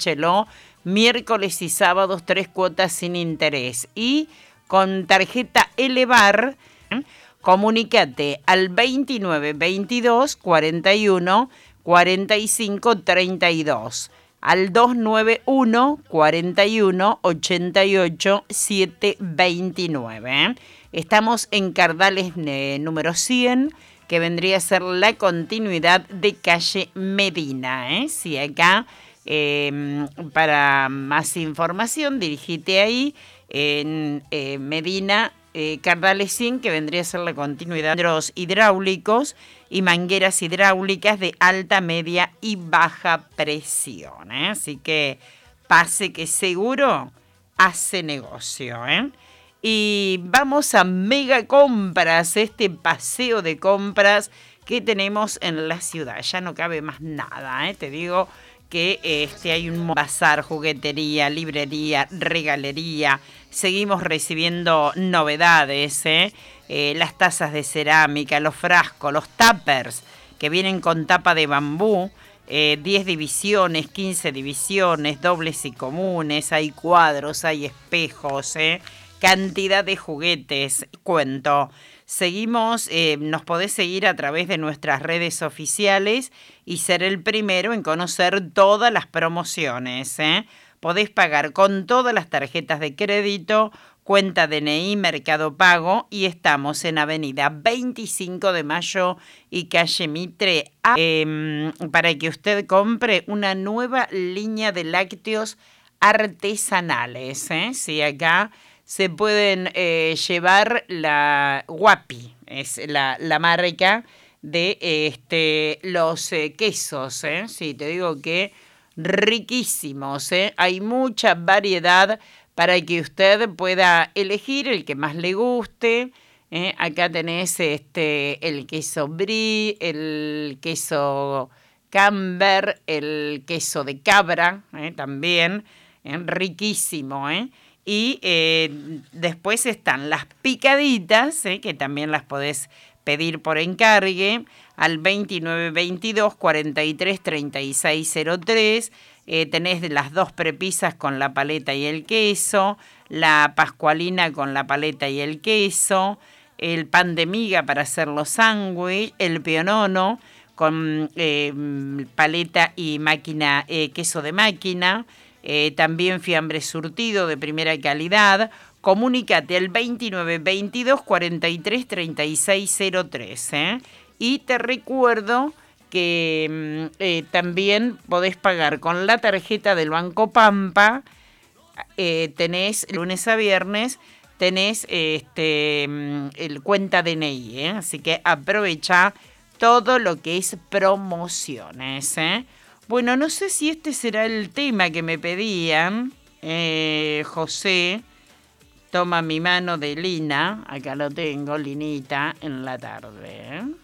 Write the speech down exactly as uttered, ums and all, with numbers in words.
aprovechelo. Miércoles y sábados, tres cuotas sin interés. Y con tarjeta Elevar, ¿eh? Comunícate al veintinueve veintidós cuarenta y uno cuarenta y cinco treinta y dos. Al dos nueve uno cuarenta y uno ochenta y ocho setecientos veintinueve. ¿eh? Estamos en Cardales eh, número cien, que vendría a ser la continuidad de calle Medina. ¿eh? Si acá, eh, para más información, dirigite ahí en eh, Medina, eh, Cardales cien, que vendría a ser la continuidad de los hidráulicos y mangueras hidráulicas de alta, media y baja presión. ¿eh? Así que pase que seguro hace negocio. ¿eh? Y vamos a Mega Compras, este paseo de compras que tenemos en la ciudad. Ya no cabe más nada, ¿eh? Te digo que este, hay un bazar, juguetería, librería, regalería. Seguimos recibiendo novedades, ¿eh? Eh, las tazas de cerámica, los frascos, los tuppers que vienen con tapa de bambú. Eh, diez divisiones, quince divisiones, dobles y comunes. Hay cuadros, hay espejos, ¿eh? Cantidad de juguetes, cuento. Seguimos, eh, nos podés seguir a través de nuestras redes oficiales y ser el primero en conocer todas las promociones. ¿eh? Podés pagar con todas las tarjetas de crédito, cuenta D N I, Mercado Pago, y estamos en Avenida veinticinco de Mayo y calle Mitre, eh, para que usted compre una nueva línea de lácteos artesanales. ¿eh? Sí, acá se pueden eh, llevar la Guapi, es la, la marca de este, los eh, quesos. ¿eh? Sí, te digo que riquísimos. ¿eh? Hay mucha variedad para que usted pueda elegir el que más le guste. ¿eh? Acá tenés este, el queso brie, el queso camembert, el queso de cabra, ¿eh? también, ¿eh? riquísimo, ¿eh? Y eh, después están las picaditas, ¿eh? que también las podés pedir por encargue, al veintinueve veintidós cuarenta y tres treinta y seis cero tres. Eh, tenés las dos prepisas con la paleta y el queso, la pascualina con la paleta y el queso, el pan de miga para hacer los sándwiches, el pionono con eh, paleta y máquina, eh, queso de máquina. Eh, también fiambre surtido de primera calidad. Comunícate al veintinueve veintidós cuarenta y tres treinta y seis cero tres. ¿eh? Y te recuerdo que eh, también podés pagar con la tarjeta del Banco Pampa. Eh, tenés lunes a viernes, tenés este, el cuenta D N I. ¿eh? Así que aprovecha todo lo que es promociones. ¿eh? Bueno, no sé si este será el tema que me pedían. Eh, José, toma mi mano de Lina. Acá lo tengo, Linita, en la tarde. ¿eh?